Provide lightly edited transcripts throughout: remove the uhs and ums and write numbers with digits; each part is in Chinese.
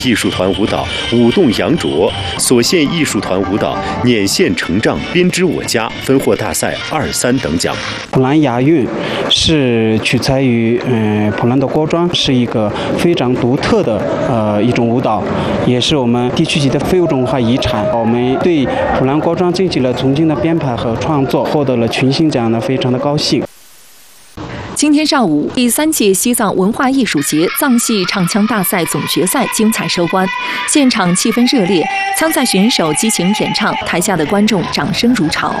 艺术团舞蹈舞动羊卓，所县艺术团舞蹈捻线成丈编织我家分获大赛2、3等奖。 普兰亚韵是取材于普兰的锅庄，是一个非常独特的一种舞蹈，也是我们地区级的非物质文化遗产。我们对普兰锅庄进行了重新的编排和创作，获得了群星奖呢，非常的高兴。 今天上午，第3届西藏文化艺术节藏戏唱腔大赛总决赛精彩收官，现场气氛热烈，参赛选手激情演唱，台下的观众掌声如潮。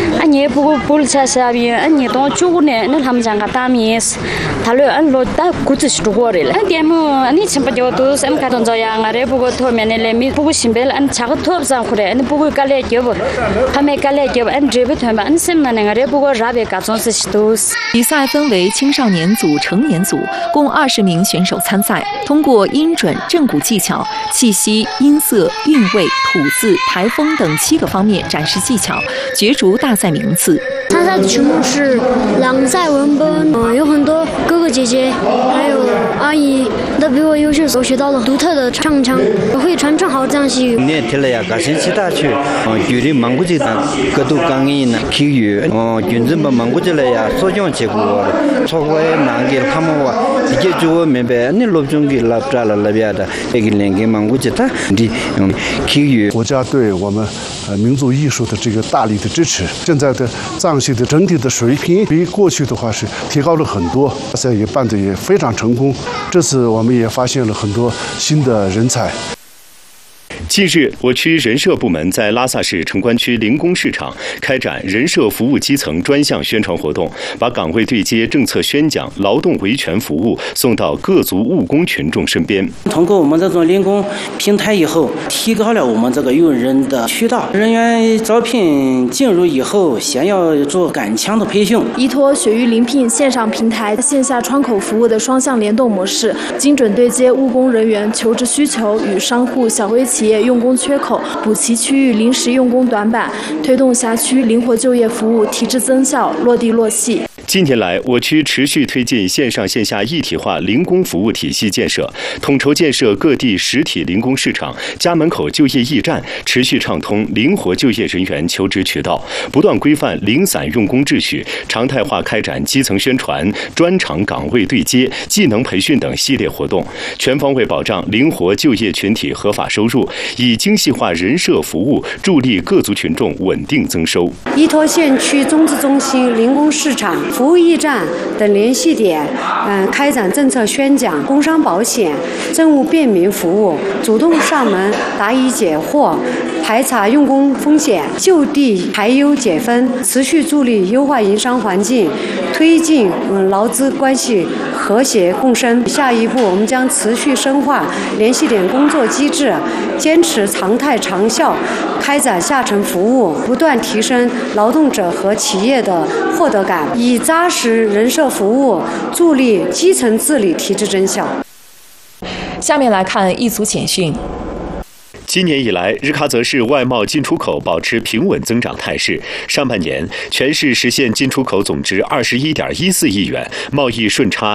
比赛分为青少年组、成年组，共20名选手参赛，通过音准、正鼓技巧、气息、音色、韵味、吐字、台风等7个方面展示技巧，角逐大赛名次。 参赛的曲目是《朗赛文本》，有很多哥哥姐姐还有阿姨都比我优秀，我学到了独特的唱腔，我会传承好藏戏语。 那天了呀，感谢其他去，距离蒙古籍的各都刚硬呢，体育，军人把蒙古籍了呀，所讲结果，错过难给他们话，直接就明白，你录中给拉扎了那边的，那个连给蒙古籍的，体育。 国家对我们民族艺术的这个大力的支持，现在的藏戏的整体的水平比过去的话是提高了很多，大赛也办得也非常成功。这次我们也发现了很多新的人才。 近日，我区人社部门在拉萨市城关区灵工市场开展人社服务基层专项宣传活动，把岗位对接、政策宣讲、劳动维权服务送到各族务工群众身边。 通过我们这种灵工平台以后，提高了我们这个用人的渠道。人员招聘进入以后，先要做赶腔的培训。 依托雪域临聘线上平台、线下窗口服务的双向联动模式，精准对接务工人员求职需求与商户、小微企业用工缺口，补齐区域临时用工短板，推动辖区灵活就业服务提质增效，落地落细。 近年来，我区持续推进线上线下一体化零工服务体系建设，统筹建设各地实体零工市场、家门口就业驿站，持续畅通灵活就业人员求职渠道，不断规范零散用工秩序，常态化开展基层宣传、专场岗位对接、技能培训等系列活动，全方位保障灵活就业群体合法收入，以精细化人社服务助力各族群众稳定增收。 依托县区综治中心、零工市场、服务驿站等联系点，开展政策宣讲、工伤保险、政务便民服务，主动上门答疑解惑，排查用工风险，就地排忧解纷，持续助力优化营商环境，推进劳资关系和谐共生。下一步，我们将持续深化联系点工作机制，坚持常态长效，开展下沉服务，不断提升劳动者和企业的获得感，以扎实人社服务助力基层治理提质增效。 下面来看一组简讯。 今年以来，日喀则市外贸进出口保持平稳增长态势。上半年，全市实现进出口总值21.14亿元，贸易顺差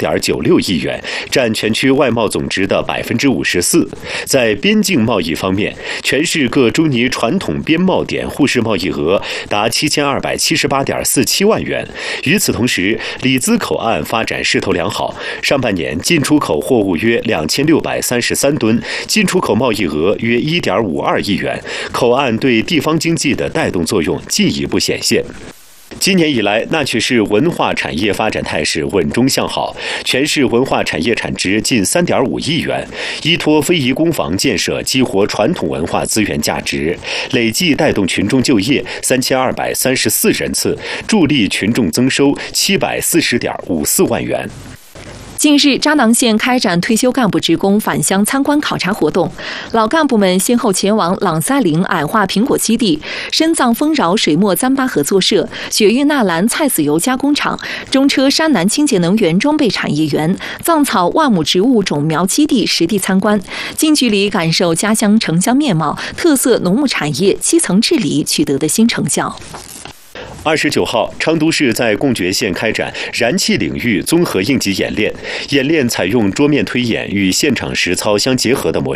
19.96亿元，占全区外贸总值的54%。在边境贸易方面，全市各中尼传统边贸点互市贸易额达7278.47万元。与此同时，里兹口岸发展势头良好，上半年进出口货物约2633吨，进出口贸易额约1.52亿元，口岸对地方经济的带动作用进一步显现。今年以来，那曲市文化产业发展态势稳中向好，全市文化产业产值近3.5亿元，依托非遗工坊建设激活传统文化资源价值，累计带动群众就业3234人次，助力群众增收740.54万元。 近日，扎囊县开展退休干部职工返乡参观考察活动，老干部们先后前往朗赛林矮化苹果基地、深藏丰饶水墨糌粑合作社、雪域纳兰菜籽油加工厂、中车山南清洁能源装备产业园、藏草万亩植物种苗基地实地参观，近距离感受家乡城乡面貌、特色农牧产业基层治理取得的新成效。 29号，昌都市在贡觉县开展燃气领域综合应急演练，演练采用桌面推演与现场实操相结合的模式。